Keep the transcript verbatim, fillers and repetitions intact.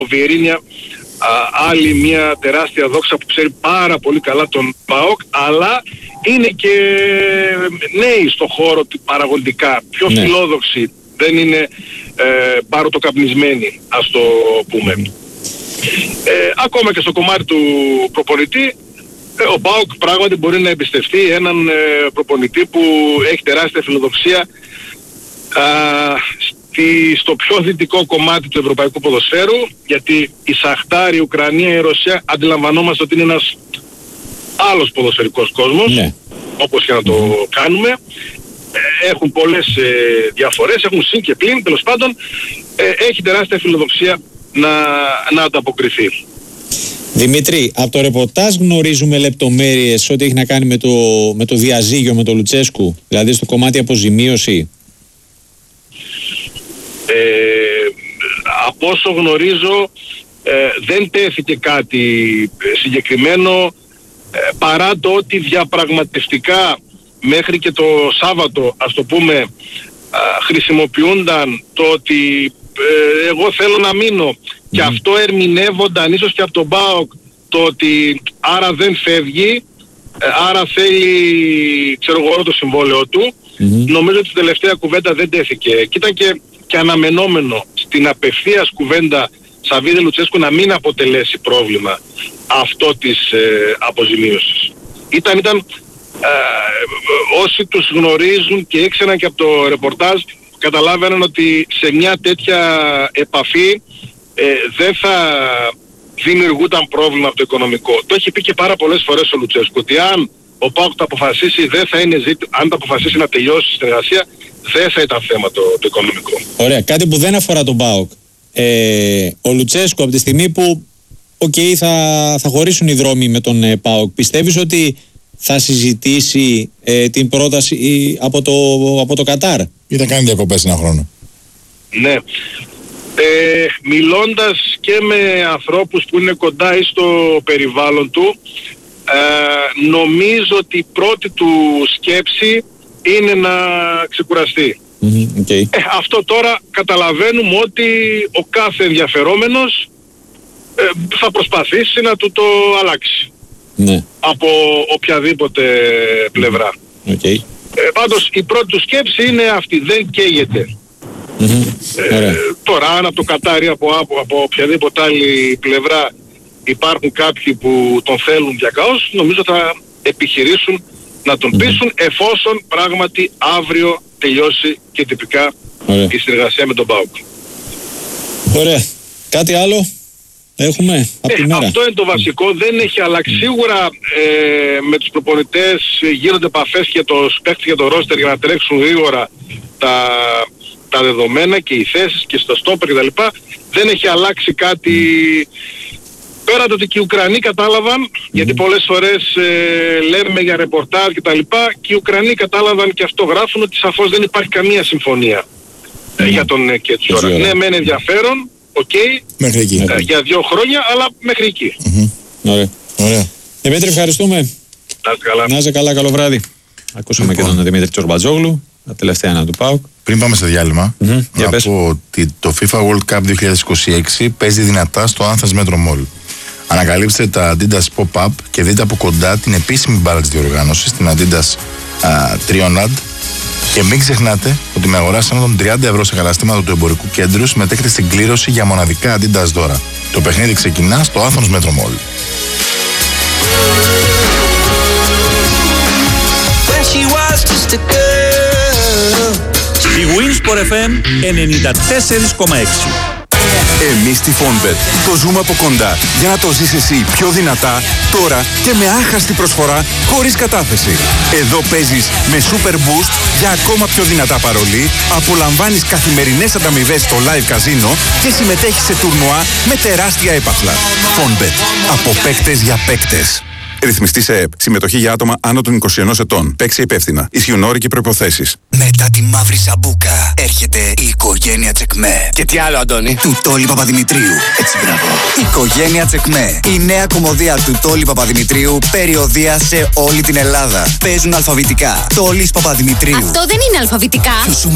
Βιερίνια, άλλη μια τεράστια δόξα που ξέρει πάρα πολύ καλά τον ΠΑΟΚ, αλλά είναι και νέοι στο χώρο παραγωγικά, πιο ναι. φιλόδοξοι, δεν είναι ε, παροτοκαπνισμένοι, ας το πούμε. Ε, ακόμα και στο κομμάτι του προπονητή, ε, ο ΠΑΟΚ πράγματι μπορεί να εμπιστευτεί έναν ε, προπονητή που έχει τεράστια φιλοδοξία α, στη, στο πιο δυτικό κομμάτι του ευρωπαϊκού ποδοσφαίρου, γιατί η Σαχτάρ, η Ουκρανία, η Ρωσία αντιλαμβανόμαστε ότι είναι ένας άλλος ποδοσφαιρικός κόσμος, ναι. όπως και να το mm. κάνουμε. Ε, έχουν πολλές ε, διαφορές, έχουν συν και πλην, τέλος πάντων ε, έχει τεράστια φιλοδοξία να, να ανταποκριθεί. Δημήτρη, από το ρεπορτάζ γνωρίζουμε λεπτομέρειες ό,τι έχει να κάνει με το, με το διαζύγιο με τον Λουτσέσκου, δηλαδή στο κομμάτι αποζημίωση? Ε, από όσο γνωρίζω ε, δεν τέθηκε κάτι συγκεκριμένο, ε, παρά το ότι διαπραγματευτικά μέχρι και το Σάββατο, ας το πούμε, α, χρησιμοποιούνταν το ότι ε, εγώ θέλω να μείνω mm. και αυτό ερμηνεύονταν ίσως και από τον ΠΑΟΚ το ότι άρα δεν φεύγει, ε, άρα θέλει, ξέρω εγώ, το συμβόλαιο του. Mm-hmm. Νομίζω ότι η τελευταία κουβέντα δεν τέθηκε και ήταν και, και αναμενόμενο στην απευθείας κουβέντα Σαββίδη Λουτσέσκου να μην αποτελέσει πρόβλημα αυτό της ε, αποζημίωσης. Ήταν, ήταν ε, όσοι τους γνωρίζουν και ήξεραν και από το ρεπορτάζ καταλάβαιναν ότι σε μια τέτοια επαφή ε, δεν θα δημιουργούταν πρόβλημα από το οικονομικό. Το έχει πει και πάρα πολλές φορές ο Λουτσέσκου ότι αν ο ΠΑΟΚ το αποφασίσει, δεν θα είναι ζήτημα, αν το αποφασίσει να τελειώσει η συνεργασία, δεν θα ήταν θέμα το, το οικονομικό. Ωραία, κάτι που δεν αφορά τον ΠΑΟΚ. Ε, ο Λουτσέσκου από τη στιγμή που okay, θα, θα χωρίσουν οι δρόμοι με τον ε, ΠΑΟΚ, πιστεύεις ότι θα συζητήσει ε, την πρόταση από το, από το Κατάρ? Ή θα κάνει διακοπές ένα χρόνο? Ναι. Ε, μιλώντας και με ανθρώπους που είναι κοντά ή στο περιβάλλον του, ε, νομίζω ότι η πρώτη του σκέψη είναι να ξεκουραστεί. Mm-hmm, okay. ε, αυτό τώρα καταλαβαίνουμε ότι ο κάθε ενδιαφερόμενος ε, θα προσπαθήσει να του το αλλάξει. Ναι. Από οποιαδήποτε πλευρά. Okay. Ε, πάντως η πρώτη του σκέψη είναι αυτή, δεν καίγεται. Mm-hmm. Ε, τώρα αν από το Κατάρι από, από, από οποιαδήποτε άλλη πλευρά υπάρχουν κάποιοι που τον θέλουν διακαώς, νομίζω θα επιχειρήσουν να τον πείσουν mm-hmm. εφόσον πράγματι αύριο τελειώσει και τυπικά Ωραία. η συνεργασία με τον ΠΑΟΚ. Ωραία. Κάτι άλλο έχουμε από τη ε, μέρα? Αυτό είναι το βασικό, δεν έχει αλλάξει. Σίγουρα ε, με τους προπονητές γίνονται επαφές και το παίκτη και το ρόστερ για να τρέξουν γρήγορα τα, τα δεδομένα και οι θέσεις και στο στόπερ κτλ. Δεν έχει αλλάξει κάτι. Πέρα το ότι και οι Ουκρανοί κατάλαβαν, mm. γιατί πολλές φορές ε, λέμε για ρεπορτάζ και τα λοιπά, και οι Ουκρανοί κατάλαβαν και αυτό γράφουν ότι σαφώς δεν υπάρχει καμία συμφωνία mm. ε, για τον ε, Κέτσορα. Ναι, μεν ενδιαφέρον, οκ, okay, μέχρι εκεί. Ε, για δύο χρόνια, αλλά μέχρι εκεί. Mm-hmm. Ωραία. Ωραία. Δημήτρη, ευχαριστούμε. Να είστε καλά. Να είστε καλά, καλό βράδυ. Ακούσαμε λοιπόν και τον Δημήτρη Τσορμπατζόγλου, τα τελευταία ένα του ΠΑΟΚ. Πριν πάμε σε διάλειμμα, mm-hmm. να πω ότι το FIFA World Cup είκοσι είκοσι έξι παίζει δυνατά στο Athens Metro Mall. Ανακαλύψτε τα Adidas Pop-Up και δείτε από κοντά την επίσημη μπάλα της διοργάνωσης, την Adidas uh, Trionad. Και μην ξεχνάτε ότι με αγοράσει έναν των τριάντα ευρώ σε καταστήματα του εμπορικού κέντρου συμμετέχετε στην κλήρωση για μοναδικά Adidas δώρα. Το παιχνίδι ξεκινά στο Athens Metro Mall. Η Winsport εφ εμ ενενήντα τέσσερα κόμμα έξι. Εμείς στη Fonbet το ζούμε από κοντά για να το ζεις εσύ πιο δυνατά, τώρα και με άχαστη προσφορά χωρίς κατάθεση. Εδώ παίζεις με Super Boost για ακόμα πιο δυνατά παρολί, απολαμβάνεις καθημερινές ανταμοιβές στο live καζίνο και συμμετέχεις σε τουρνουά με τεράστια έπαθλα. Fonbet. Από παίκτες για παίκτες. Ρυθμιστή σε ΕΕΠ. Συμμετοχή για άτομα άνω των είκοσι ενός ετών. Παίξει υπεύθυνα. Ισχύουν όροι και προϋποθέσεις. Μετά τη μαύρη σαμπούκα έρχεται η οικογένεια Τσεκμέ. Και τι άλλο, Αντώνη? Του Τόλι Παπαδημητρίου. Έτσι, μπράβο. Οικογένεια Τσεκμέ. Η νέα κομμωδία του Τόλι Παπαδημητρίου, περιοδεία σε όλη την Ελλάδα. Παίζουν αλφαβητικά. Τόλις Παπαδημητρίου. Αυτό δεν είναι αλφαβητικά.